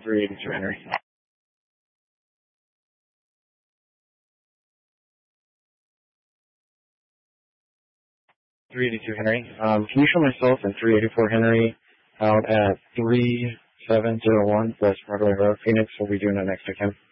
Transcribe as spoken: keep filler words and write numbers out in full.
three eighty-two Henry. three eighty-two Henry. Um, can you show myself and three eighty-four Henry out at three seven zero one West Broadway Road, Phoenix? We'll be doing that next weekend.